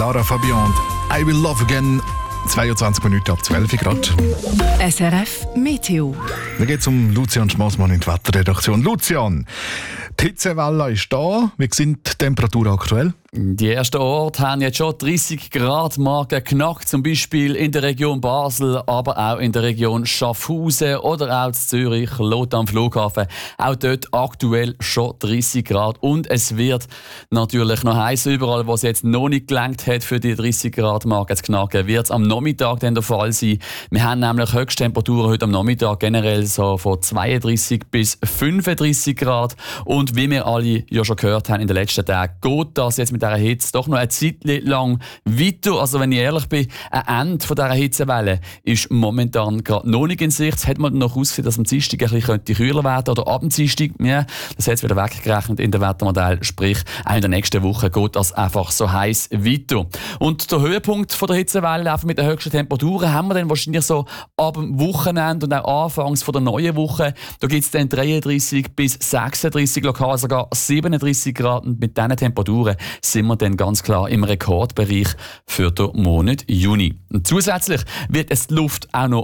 Lara Fabian, I Will Love Again. 22 Minuten ab 12 Grad. SRF Meteo. Dann geht es um Lucian Schmassmann in der Wetterredaktion. Lucian, die Hitzewelle ist da. Wie sind die Temperaturen aktuell? Die ersten Orte haben jetzt schon 30 Grad Marke geknackt, zum Beispiel in der Region Basel, aber auch in der Region Schaffhausen oder auch in Zürich, Lot am Flughafen. Auch dort aktuell schon 30 Grad. Und es wird natürlich noch heiß überall, wo es jetzt noch nicht gelangt hat, für die 30 Grad Marke zu knacken, wird es am Nachmittag dann der Fall sein. Wir haben nämlich Höchsttemperaturen heute am Nachmittag generell so von 32 bis 35 Grad. Und wie wir alle ja schon gehört haben in den letzten Tagen, geht das jetzt mit dieser Hitze doch noch eine Zeit lang weiter. Also wenn ich ehrlich bin, ein Ende von dieser Hitzewelle ist momentan gerade noch nicht in Sicht. Es hat man noch ausgesehen, dass am Dienstag ein bisschen kühler werden könnte. Oder ab dem Dienstag, ja, das hat es wieder weggerechnet in dem Wettermodell. Sprich, auch in der nächsten Woche geht das einfach so heiß weiter. Und der Höhepunkt von der Hitzewelle, einfach mit den höchsten Temperaturen, haben wir dann wahrscheinlich so ab dem Wochenende und auch anfangs von der neuen Woche. Da gibt es dann 33 bis 36, lokal sogar 37 Grad. Und mit diesen Temperaturen sind wir dann ganz klar im Rekordbereich für den Monat Juni. Und zusätzlich wird es die Luft auch noch